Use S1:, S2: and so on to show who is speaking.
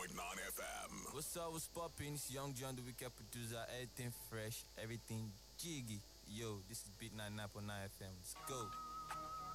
S1: FM.
S2: What's up, what's poppin'? It's Young John, the weekend producer. Everything fresh, everything jiggy. Yo, this is Beat 99.9 FM. Let's go.